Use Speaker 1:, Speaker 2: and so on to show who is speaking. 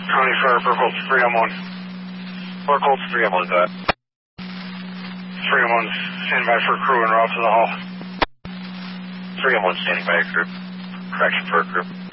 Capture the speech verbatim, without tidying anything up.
Speaker 1: County Fire, Purple three M one.
Speaker 2: Four Colts, three M one, go ahead.
Speaker 1: three M one, stand by for crew en route to the hall.
Speaker 2: three M one standing by, crew. Correction for crew.